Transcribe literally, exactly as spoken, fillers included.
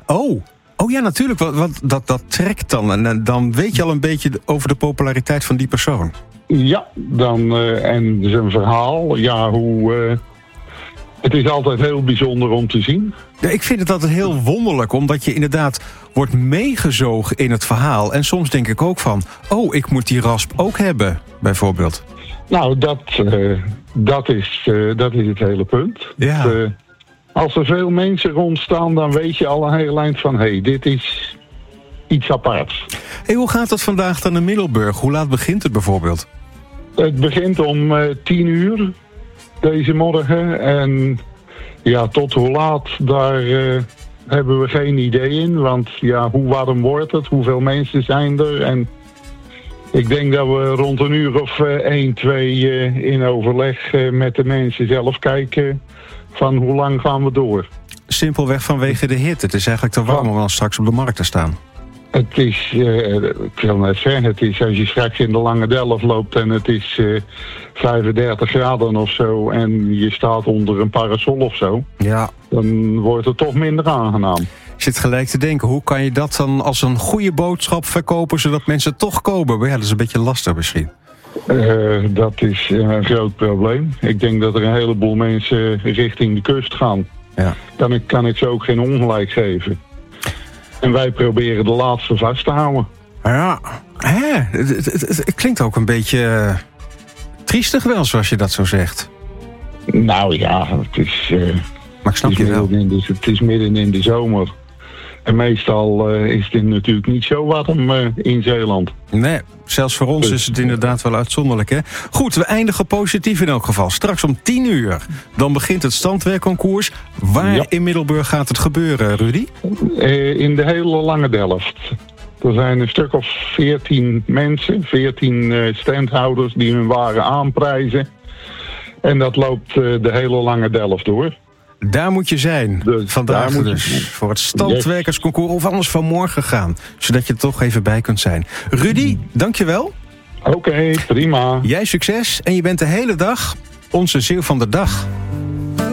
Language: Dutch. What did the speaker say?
Oh, oh ja, natuurlijk. Want, want dat, dat trekt dan. En dan weet je al een beetje over de populariteit van die persoon. Ja, dan, uh, en zijn verhaal, ja, hoe... Uh, het is altijd heel bijzonder om te zien. Ja, ik vind het altijd heel wonderlijk, omdat je inderdaad wordt meegezogen in het verhaal. En soms denk ik ook van, oh, ik moet die rasp ook hebben, bijvoorbeeld. Nou, dat, uh, dat, is, uh, dat is het hele punt. Ja. Dat, uh, als er veel mensen rondstaan, dan weet je al een heel eind van... hé, hey, dit is iets aparts. Hey, hoe gaat het vandaag dan in Middelburg? Hoe laat begint het bijvoorbeeld? Het begint om uh, tien uur deze morgen. En ja, tot hoe laat, daar uh, hebben we geen idee in. Want ja, hoe warm wordt het? Hoeveel mensen zijn er? En ik denk dat we rond een uur of uh, één, twee uh, in overleg uh, met de mensen zelf kijken... van hoe lang gaan we door. Simpelweg vanwege de hitte. Het is eigenlijk te warm om dan straks op de markt te staan. Het is, uh, ik wil net zeggen, het is als je straks in de Lange Delf loopt en het is uh, vijfendertig graden of zo en je staat onder een parasol of zo, ja. Dan wordt het toch minder aangenaam. Ik zit gelijk te denken, hoe kan je dat dan als een goede boodschap verkopen zodat mensen toch komen? Maar ja, dat is een beetje lastig misschien. Uh, dat is een groot probleem. Ik denk dat er een heleboel mensen richting de kust gaan. Ja. Kan ik, kan ik ze ook geen ongelijk geven. En wij proberen de laatste vast te houden. Ja, hè? Het, het, het, het klinkt ook een beetje uh, triestig wel, zoals je dat zo zegt. Nou ja, het is, uh, maar ik snap het is, je wel. De, het is midden in de zomer. En meestal uh, is het natuurlijk niet zo warm uh, in Zeeland. Nee, zelfs voor ons is het inderdaad wel uitzonderlijk, hè? Goed, we eindigen positief in elk geval. Straks om tien uur, dan begint het standwerkconcours. Waar ja. in Middelburg gaat het gebeuren, Rudy? Uh, in de hele Lange Delft. Er zijn een stuk of veertien mensen, veertien uh, standhouders die hun waren aanprijzen. En dat loopt uh, de hele Lange Delft door. Daar moet je zijn, dus vandaag moet dus, je... voor het standwerkersconcours. Of anders vanmorgen gaan, zodat je er toch even bij kunt zijn. Rudy, dankjewel. Oké, okay, prima. Jij succes en je bent de hele dag onze Zeeuw van de dag.